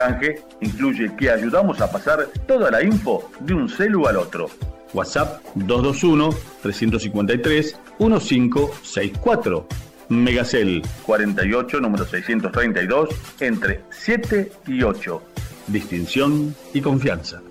canje incluye que ayudamos a pasar toda la info de un celu al otro. WhatsApp 221-353-1564. Megacel 48, número 632, entre 7 y 8. Distinción y confianza.